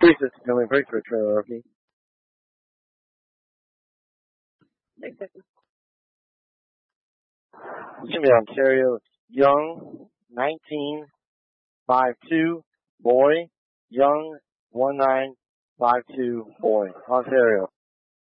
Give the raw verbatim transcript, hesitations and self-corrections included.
Reese's coming break for a trailer rookie. Six fifty. It's going to be Ontario Young, nineteen, five two, boy. Young, one nine, five two, boy. Ontario.